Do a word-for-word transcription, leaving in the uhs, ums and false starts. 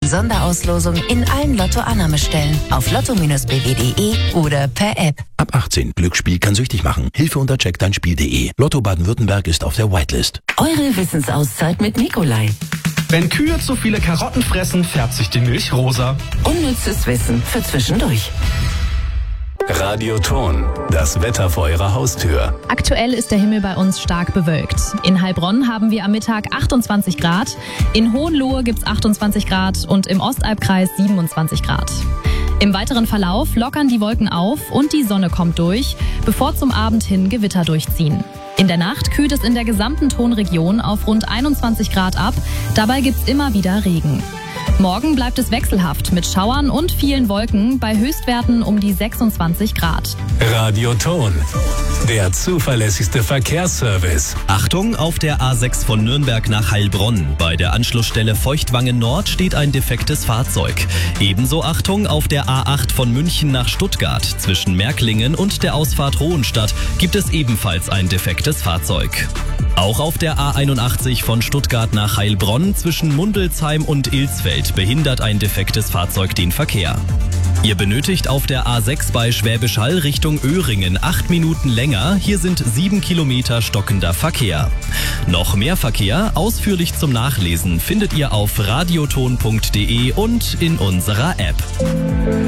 Sonderauslosung in allen Lotto-Annahmestellen auf lotto Bindestrich b w punkt de oder per App. Ab achtzehn. Glücksspiel kann süchtig machen. Hilfe unter check dein Spiel punkt de. Lotto Baden-Württemberg ist auf der Whitelist. Eure Wissensauszeit mit Nikolai. Wenn Kühe zu viele Karotten fressen, färbt sich die Milch rosa. Unnützes Wissen für zwischendurch. Radioton, das Wetter vor Ihrer Haustür. Aktuell ist der Himmel bei uns stark bewölkt. In Heilbronn haben wir am Mittag achtundzwanzig Grad, in Hohenlohe gibt's achtundzwanzig Grad und im Ostalbkreis siebenundzwanzig Grad. Im weiteren Verlauf lockern die Wolken auf und die Sonne kommt durch, bevor zum Abend hin Gewitter durchziehen. In der Nacht kühlt es in der gesamten Tonregion auf rund einundzwanzig Grad ab, dabei gibt's immer wieder Regen. Morgen bleibt es wechselhaft mit Schauern und vielen Wolken bei Höchstwerten um die sechsundzwanzig Grad. Radioton, der zuverlässigste Verkehrsservice. Achtung, auf der A sechs von Nürnberg nach Heilbronn. Bei der Anschlussstelle Feuchtwangen Nord steht ein defektes Fahrzeug. Ebenso Achtung, auf der A acht von München nach Stuttgart. Zwischen Märklingen und der Ausfahrt Hohenstadt gibt es ebenfalls ein defektes Fahrzeug. Auch auf der A einundachtzig von Stuttgart nach Heilbronn zwischen Mundelsheim und Ilsfeld behindert ein defektes Fahrzeug den Verkehr. Ihr benötigt auf der A sechs bei Schwäbisch Hall Richtung Öhringen acht Minuten länger. Hier sind sieben Kilometer stockender Verkehr. Noch mehr Verkehr, ausführlich zum Nachlesen, findet ihr auf radioton punkt de und in unserer App.